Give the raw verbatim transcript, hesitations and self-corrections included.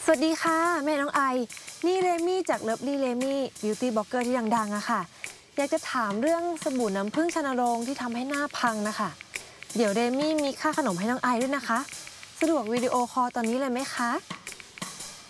สวัสดีค่ะแม่น้องไอนี่เรมี่จากเลิฟลี่เรมี่บิวตี้บล็อกเกอร์ที่ดังๆอะค่ะอยากจะถามเรื่องสบู่น้ำผึ้งชนโรงที่ทำให้หน้าพังนะคะเดี๋ยวเรมี่มีค่าขนมให้น้องไอด้วยนะคะสะดวกวิดีโอคอลตอนนี้เลยไหมคะ